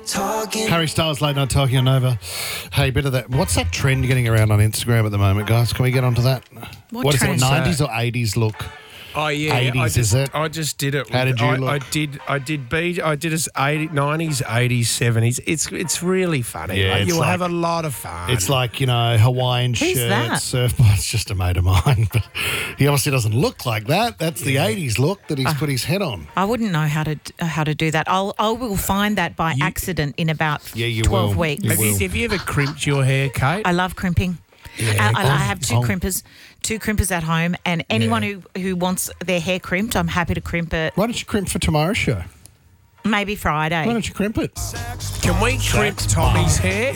Harry Styles, Late Night Talking on Nova. Hey, bit of that. What's that trend getting around on Instagram at the moment, guys? Can we get onto that? What is it, trend? 90s or 80s look? Oh yeah, 80s, is it? I just did it. How did you look? I did as 90s, 80s, 70s. It's really funny. Yeah, Like, it's you'll like- have a lot of fun. It's like, Hawaiian Who's shirts, that? surfboards, just a mate of mine. But he obviously doesn't look like that. That's the 80s look that he's put his head on. I wouldn't know how to do that. I will find that by accident in about you 12 will. weeks. You will. have you ever crimped your hair, Kate? I love crimping. Yeah, I have two crimpers at home, and anyone who wants their hair crimped, I'm happy to crimp it. Why don't you crimp for tomorrow's show? Maybe Friday. Why don't you crimp it? Can we crimp Tommy's hair?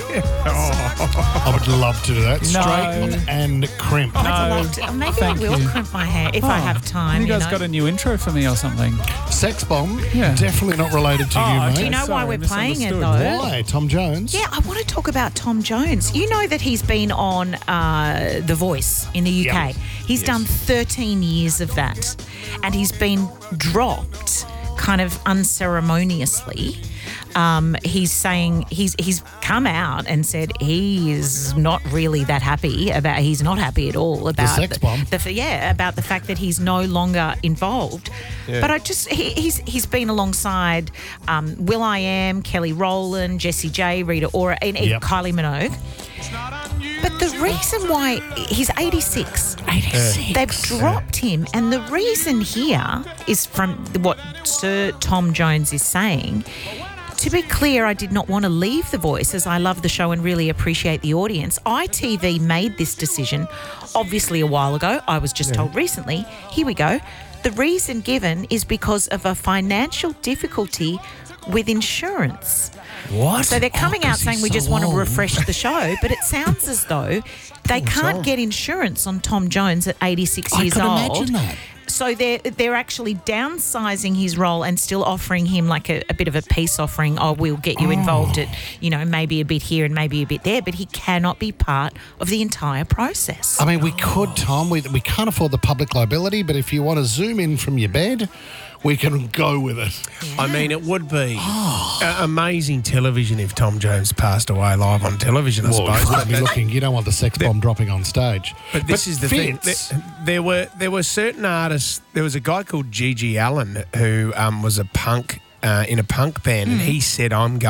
I would love to do that. Straighten and crimp. I'd love to. Maybe I will crimp my hair if I have time. You guys got a new intro for me or something? Sex bomb, Yeah. definitely not related to you, mate. Do you know why Sorry, we're playing it, though? misunderstood. Why? Tom Jones? Yeah, I want to talk about Tom Jones. You know that he's been on The Voice in the UK. Yep. He's done 13 years of that, and he's been dropped kind of unceremoniously. He's saying he's come out and said he is not really that happy about. He's not happy at all about sex bomb. about the fact that he's no longer involved. But he's been alongside will.i.am, Kelly Rowland, Jessie J, Rita Ora, and Yep. Kylie Minogue. But the reason why he's 86. 86. They've dropped him, and the reason here is from what Sir Tom Jones is saying. To be clear, I did not want to leave The Voice as I love the show and really appreciate the audience. ITV made this decision obviously a while ago. I was just told recently. Here we go. The reason given is because of a financial difficulty with insurance. What? So they're coming out saying we just want to refresh the show, but it sounds as though they can't get insurance on Tom Jones at 86 years I old. can imagine that. So they're actually downsizing his role and still offering him like a bit of a peace offering. Oh, we'll get you involved at, maybe a bit here and maybe a bit there, but he cannot be part of the entire process. I mean, we could, Tom. We can't afford the public liability, but if you want to zoom in from your bed, we can go with it. I mean, it would be amazing television if Tom Jones passed away live on television, I Well, suppose. you've got to But be that- looking. You don't want the sex bomb dropping on stage. But this is the Vince, thing. There were certain artists. There was a guy called Gigi Allen who was a punk in a punk band, and he said,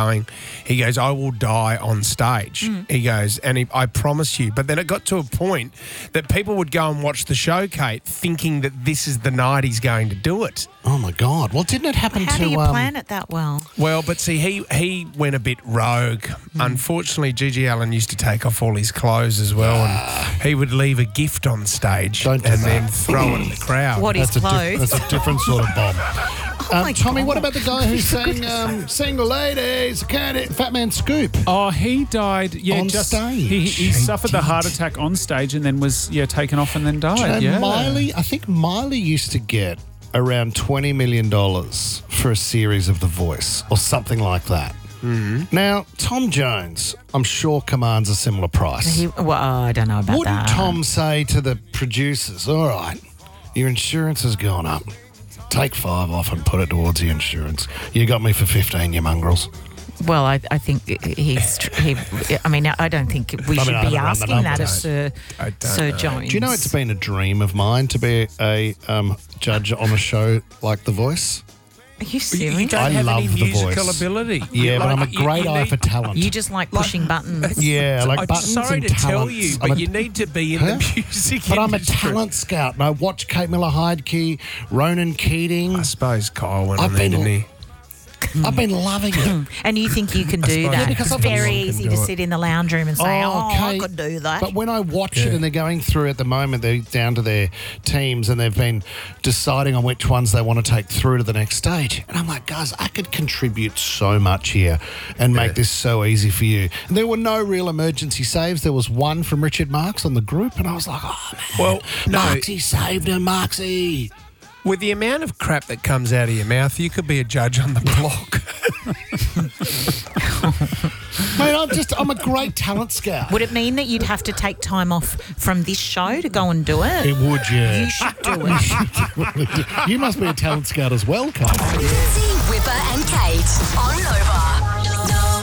he goes, I will die on stage. He goes, and I promise you. But then it got to a point that people would go and watch the show, Kate, thinking that this is the night he's going to do it. Oh my God! Well, didn't it happen How to? do you plan it that well? Well, but see, he went a bit rogue. Unfortunately, Gigi Allen used to take off all his clothes as well, and he would leave a gift on stage Don't do and that. then throw it at the crowd. What is clothes? That's a different sort of bomb. my Tommy, God. what about the guy who sang "Single Ladies"? Fat Man Scoop. Oh, he died. Yeah, On just stage. He suffered the did. heart attack on stage and then was taken off and then died. And Yeah, I think Miley used to get around $20 million for a series of The Voice or something like that. Now, Tom Jones, I'm sure, commands a similar price. I don't know about Wouldn't that. Tom say to the producers, all right, your insurance has gone up. Take 5 off and put it towards the insurance. You got me for 15, you mongrels. Well, I think I don't think we should I be don't run the asking that of numbers. Sir Jones. Do you know it's been a dream of mine to be a judge on a show like The Voice? Are you You serious? don't I have any love The musical Voice. ability. Yeah, but Like, I'm a great you eye need- for talent. You just like pushing buttons. Yeah, like I'm buttons sorry and to tell talents. you, I'm but a- you need to be in Huh? the music But I'm a industry. talent scout, and I watch Kate Miller-Heidke, Ronan Keating. I suppose Kyle went I've on there, been- didn't he? I've been loving it. And you think you can do that? because It's I've very been- easy to sit in the lounge room and say, I Kate, could do that. But when I watch it and they're going through at the moment, they're down to their teams and they've been deciding on which ones they want to take through to the next stage. And I'm like, guys, I could contribute so much here and make this so easy for you. And there were no real emergency saves. There was one from Richard Marks on the group, and I was like, oh, man. Well, no. Marksy saved him, Marksy. With the amount of crap that comes out of your mouth, you could be a judge on the block. Mate, I'm a great talent scout. Would it mean that you'd have to take time off from this show to go and do it? It would, yeah. You should do it. You must be a talent scout as well, Carl. Lindsay, Whipper and Kate on Nova.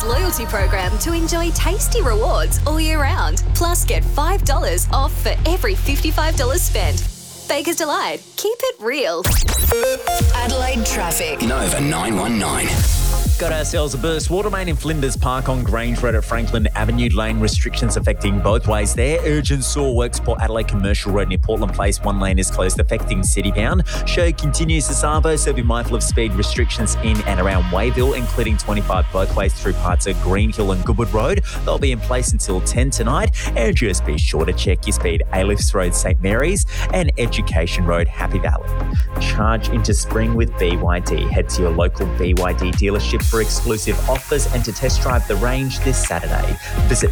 Baker's loyalty program to enjoy tasty rewards all year round. Plus, get $5 off for every $55 spent. Baker's Delight. Keep it real. Adelaide traffic. Nova 919. Got ourselves a burst water main in Flinders Park on Grange Road at Franklin Avenue. Lane restrictions affecting both ways there. Urgent saw works Port Adelaide Commercial Road near Portland Place. One lane is closed affecting city bound. Show continues to Savo, so be mindful of speed restrictions in and around Wayville, including 25 both ways through parts of Green Hill and Goodwood Road. They'll be in place until 10 tonight. And just be sure to check your speed. A-Lifts Road St Mary's and Education Road Happy Valley. Charge into spring with BYD. Head to your local BYD dealership for exclusive offers and to test drive the range this Saturday. Visit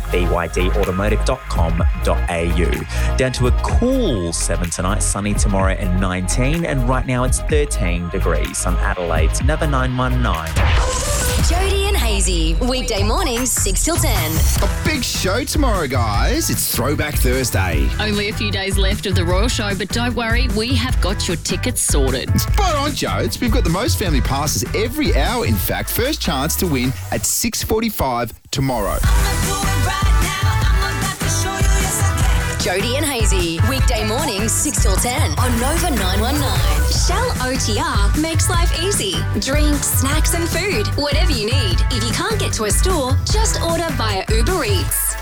bydautomotive.com.au. Down to a cool 7 tonight, sunny tomorrow and 19, and right now it's 13 degrees on Adelaide's Nova 919. Jody and Hazy. Weekday mornings, 6 till 10. A big show tomorrow, guys. It's Throwback Thursday. Only a few days left of the Royal Show, but don't worry, we have got your tickets sorted. Spot on, Jodes. We've got the most family passes every hour, in fact. First chance to win at 6:45 tomorrow. Jody and Hazy. Weekday mornings, 6 till 10 on Nova 919. Shell OTR makes life easy. Drinks, snacks and food. Whatever you need. If you can't get to a store, just order via Uber Eats.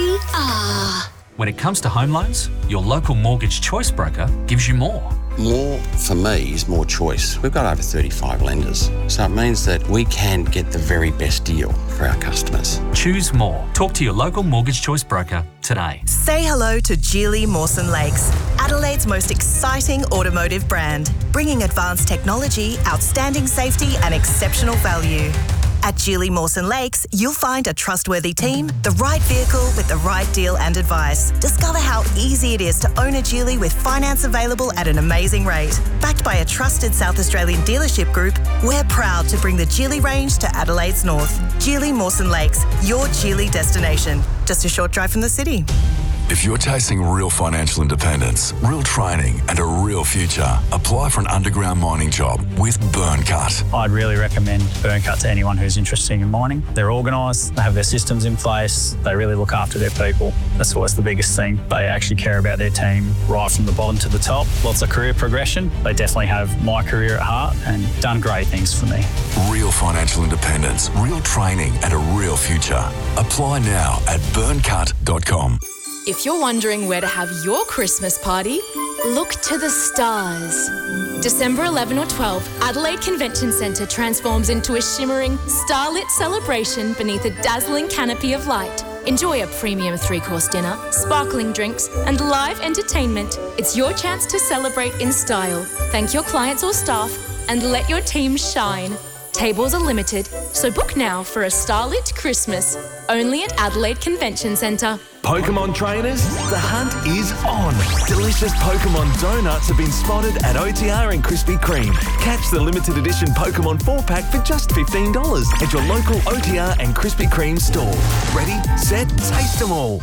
OTR. When it comes to home loans, your local mortgage choice broker gives you more. More, for me, is more choice. We've got over 35 lenders, so it means that we can get the very best deal for our customers. Choose more. Talk to your local mortgage choice broker today. Say hello to Geely Mawson Lakes, Adelaide's most exciting automotive brand, bringing advanced technology, outstanding safety and exceptional value. At Geely Mawson Lakes, you'll find a trustworthy team, the right vehicle with the right deal and advice. Discover how easy it is to own a Geely with finance available at an amazing rate. Backed by a trusted South Australian dealership group, we're proud to bring the Geely range to Adelaide's north. Geely Mawson Lakes, your Geely destination. Just a short drive from the city. If you're chasing real financial independence, real training and a real future, apply for an underground mining job with Burncut. I'd really recommend Burncut to anyone who's interested in mining. They're organised, they have their systems in place, they really look after their people. That's what's the biggest thing. They actually care about their team right from the bottom to the top. Lots of career progression. They definitely have my career at heart and done great things for me. Real financial independence, real training and a real future. Apply now at burncut.com. If you're wondering where to have your Christmas party, look to the stars. December 11 or 12, Adelaide Convention Centre transforms into a shimmering, starlit celebration beneath a dazzling canopy of light. Enjoy a premium 3-course dinner, sparkling drinks, and live entertainment. It's your chance to celebrate in style. Thank your clients or staff and let your team shine. Tables are limited, so book now for a starlit Christmas. Only at Adelaide Convention Centre. Pokemon trainers, the hunt is on. Delicious Pokemon donuts have been spotted at OTR and Krispy Kreme. Catch the limited edition Pokemon 4-pack for just $15 at your local OTR and Krispy Kreme store. Ready, set, taste them all.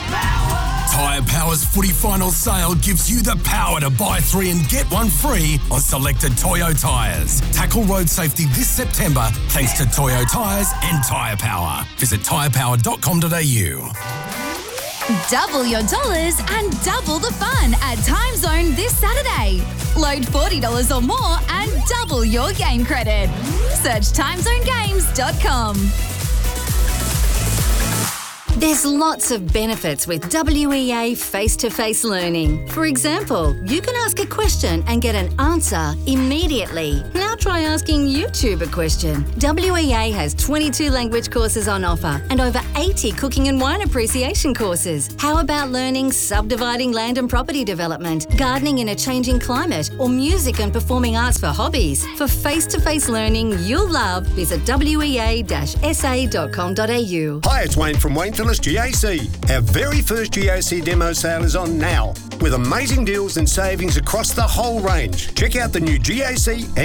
Tyre Power's footy final sale gives you the power to buy 3 and get 1 free on selected Toyo tyres. Tackle road safety this September thanks to Toyo tyres and Tyre Power. Visit tyrepower.com.au. Double your dollars and double the fun at Time Zone this Saturday. Load $40 or more and double your game credit. Search timezonegames.com. There's lots of benefits with WEA face-to-face learning. For example, you can ask a question and get an answer immediately. Now try asking YouTube a question. WEA has 22 language courses on offer and over 80 cooking and wine appreciation courses. How about learning subdividing land and property development, gardening in a changing climate, or music and performing arts for hobbies? For face-to-face learning you'll love, visit wea-sa.com.au. Hi, it's Wayne from Wayne Phillips GAC. Our very first GAC demo sale is on now, with amazing deals and savings across the whole range. Check out the new GAC M Zoom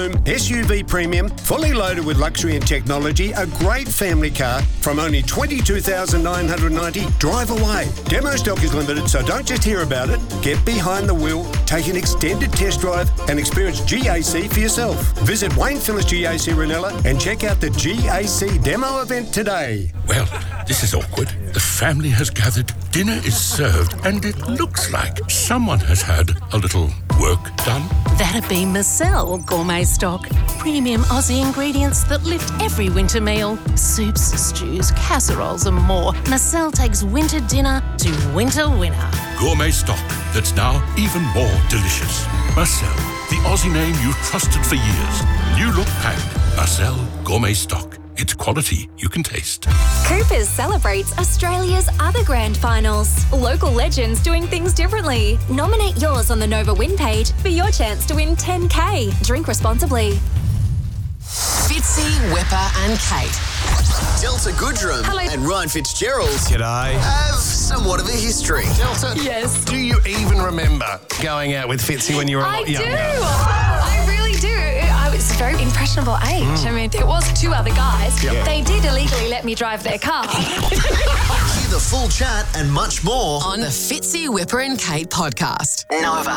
motorhome, SUV premium, fully loaded with luxury and technology, a great family car from only $22,990. Drive away. Demo stock is limited, so don't just hear about it. Get behind the wheel, take an extended test drive and experience GAC for yourself. Visit Wayne Phillips GAC Ranella and check out the GAC demo event today. Well, this is awkward. The family has gathered, dinner is served, and it looks like someone has had a little work done. That'd be Marcel Gourmet Stock. Premium Aussie ingredients that lift every winter meal. Soups, stews, casseroles and more. Marcel takes winter dinner to winter winner. Gourmet stock that's now even more delicious. Marcel, the Aussie name you've trusted for years. New look pack. Marcel Gourmet Stock. It's quality you can taste. Coopers celebrates Australia's other grand finals. Local legends doing things differently. Nominate yours on the Nova Win page for your chance to win $10K. Drink responsibly. Fitzy, Wepper and Kate. Delta Goodrum and Ryan Fitzgerald G'day. have somewhat of a history. Delta, yes. Do you even remember going out with Fitzy when you were a lot younger? I really do. I was a very impressionable age. I mean, there was two other guys. Yep. They did illegally let me drive their car. Hear the full chat and much more on the Fitzy, Wepper and Kate podcast. Nova.